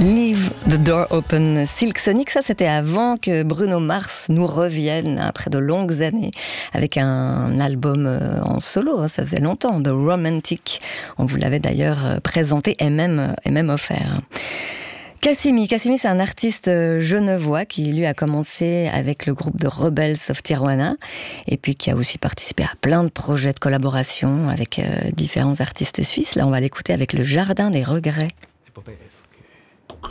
Leave the Door Open, Silk Sonic, ça c'était avant que Bruno Mars nous revienne après de longues années avec un album en solo, ça faisait longtemps, The Romantic. On vous l'avait d'ailleurs présenté et même offert. Cassimi, c'est un artiste genevois qui lui a commencé avec le groupe de Rebels of Tijuana et puis qui a aussi participé à plein de projets de collaboration avec différents artistes suisses. Là on va l'écouter avec Le Jardin des Regrets. Epopées.